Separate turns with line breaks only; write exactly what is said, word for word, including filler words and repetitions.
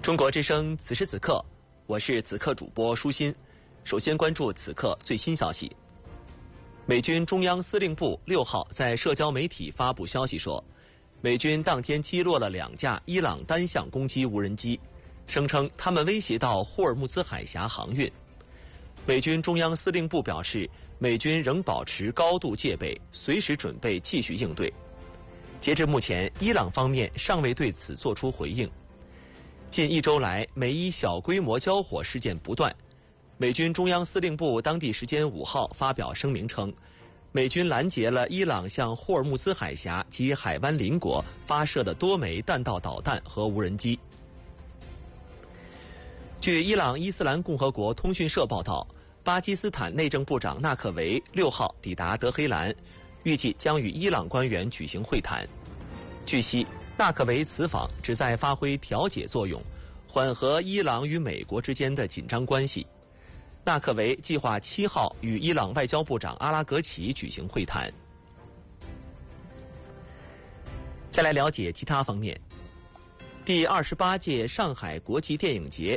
中国之声，此时此刻，我是此刻主播舒心。首先关注此刻最新消息。美军中央司令部六号在社交媒体发布消息说，美军当天击落了两架伊朗单向攻击无人机，声称他们威胁到霍尔木兹海峡航运。美军中央司令部表示，美军仍保持高度戒备，随时准备继续应对。截至目前，伊朗方面尚未对此作出回应。近一周来，美伊小规模交火事件不断。美军中央司令部当地时间五号发表声明称，美军拦截了伊朗向霍尔木兹海峡及海湾邻国发射的多枚弹道导弹和无人机。据伊朗伊斯兰共和国通讯社报道，巴基斯坦内政部长纳克维六号抵达德黑兰，预计将与伊朗官员举行会谈。据悉，纳克维此访旨在发挥调解作用，缓和伊朗与美国之间的紧张关系。纳克维计划七号与伊朗外交部长阿拉格齐举行会谈。再来了解其他方面。第二十八届上海国际电影节